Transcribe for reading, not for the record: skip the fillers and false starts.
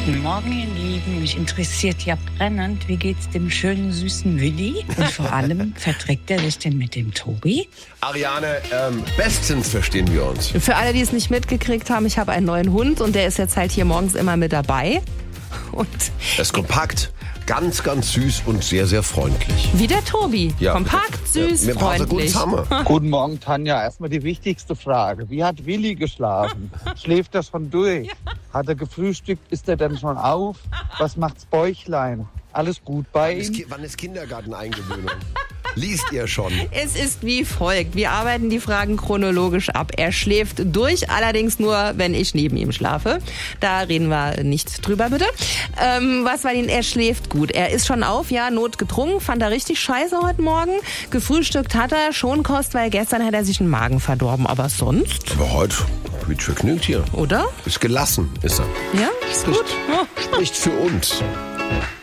Guten Morgen, ihr Lieben. Mich interessiert ja brennend, wie geht's dem schönen, süßen Willi? Und vor allem, verträgt er sich denn mit dem Tobi? Ariane, bestens verstehen wir uns. Für alle, die es nicht mitgekriegt haben, ich habe einen neuen Hund und der ist jetzt halt hier morgens immer mit dabei. Und Er ist kompakt, ganz, ganz süß und sehr, sehr freundlich. wie der Tobi. Ja, Kompakt, süß, mir passt er gut freundlich. zusammen. Guten Morgen, Tanja. Erstmal die wichtigste Frage. Wie hat Willi geschlafen? Schläft er schon durch? Hat er gefrühstückt? Ist er denn schon auf? Was macht's Bäuchlein? Alles gut bei ihm? Wann ist Kindergarteneingewöhnung? Liest ihr schon? Es ist wie folgt. Wir arbeiten die Fragen chronologisch ab. Er schläft durch, allerdings nur, wenn ich neben ihm schlafe. Da reden wir nicht drüber, bitte. Was war denn? Er schläft gut. Er ist schon auf, ja, notgedrungen. Fand er richtig scheiße heute Morgen. Gefrühstückt hat er, schon Kost, weil gestern hat er sich den Magen verdorben. Aber sonst, Aber heute wird vergnügt hier. oder? Ist gelassen, ist er. Ja, ist gut. Oh. Spricht für uns.